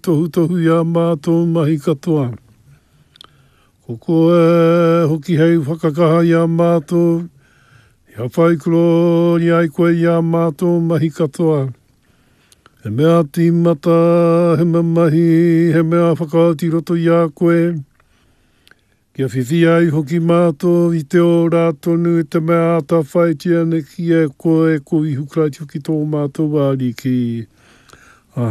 tohu tohu ia mātou mahi katoa. Ko koe hoki hei whakakaha ia mātou, ia whaikuro ni ai koe ia mātou mahi katoa. He mea tīmata, he mamahi, he mea whakaoti roto ia koe. Kia whiwhi ai hoki mātou i te ora tonu e te mea ata whaitia ne kia koe ko i hukraiti hoki tō mātou wāri ki